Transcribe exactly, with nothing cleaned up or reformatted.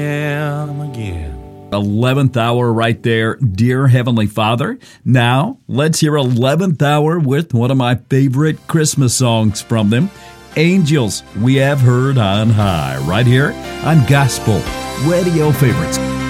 am again. eleventh hour right there, Dear Heavenly Father. Now, let's hear eleventh hour with one of my favorite Christmas songs from them, Angels We Have Heard on High, right here on Gospel Radio Favorites.